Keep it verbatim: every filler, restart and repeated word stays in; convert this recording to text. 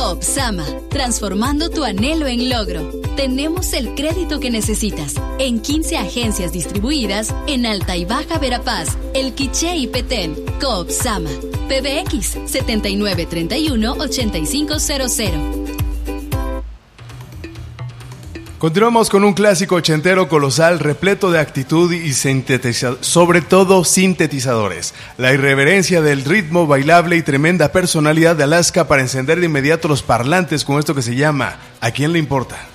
Coop Sama, transformando tu anhelo en logro. Tenemos el crédito que necesitas en quince agencias distribuidas en Alta y Baja Verapaz, El Quiché y Petén. Coop Sama, P B X setenta y nueve treinta y uno ochenta y cinco cero cero. Continuamos con un clásico ochentero colosal repleto de actitud y sintetiza- sobre todo sintetizadores. La irreverencia del ritmo bailable y tremenda personalidad de Alaska para encender de inmediato los parlantes con esto que se llama ¿A quién le importa?